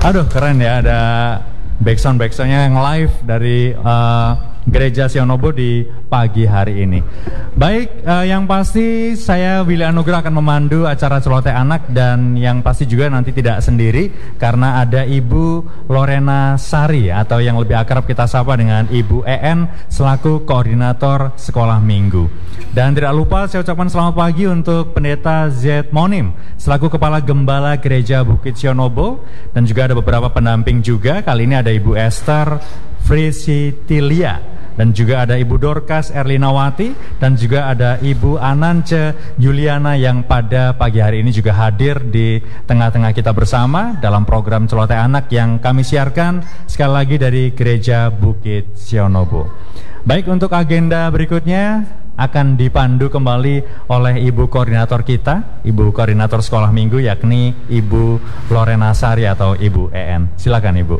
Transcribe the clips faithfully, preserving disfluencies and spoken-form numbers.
Aduh keren ya, ada backsound backsoundnya yang live dari uh, Gereja Sionobo di pagi hari ini. Baik, uh, yang pasti saya Willy Anugrah akan memandu acara celoteh anak, dan yang pasti juga nanti tidak sendiri karena ada Ibu Lorena Sari atau yang lebih akrab kita sapa dengan Ibu E N selaku koordinator sekolah minggu. Dan tidak lupa saya ucapkan selamat pagi untuk Pendeta Z Monim selaku Kepala Gembala Gereja Bukit Sionobo, dan juga ada beberapa pendamping juga. Kali ini ada Ibu Esther Frisitilia, dan juga ada Ibu Dorcas Erlinawati, dan juga ada Ibu Anance Juliana yang pada pagi hari ini juga hadir di tengah-tengah kita bersama dalam program celoteh anak yang kami siarkan sekali lagi dari Gereja Bukit Sionobo. Baik, untuk agenda berikutnya akan dipandu kembali oleh Ibu Koordinator kita, Ibu Koordinator Sekolah Minggu, yakni Ibu Lorena Sari atau Ibu E N. Silakan Ibu.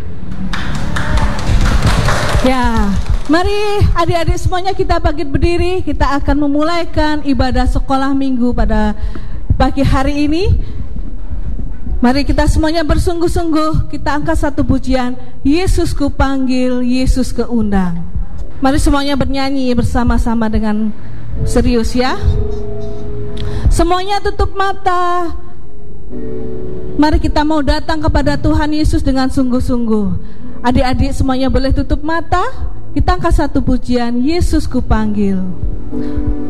Ya, mari adik-adik semuanya kita bangkit berdiri. Kita akan memulaikan ibadah sekolah minggu pada pagi hari ini. Mari kita semuanya bersungguh-sungguh, kita angkat satu pujian, Yesus ku panggil, Yesus ku undang. Mari semuanya bernyanyi bersama-sama dengan serius ya. Semuanya tutup mata. Mari kita mau datang kepada Tuhan Yesus dengan sungguh-sungguh. Adik-adik semuanya boleh tutup mata. Kita angkat satu pujian, Yesus ku panggil.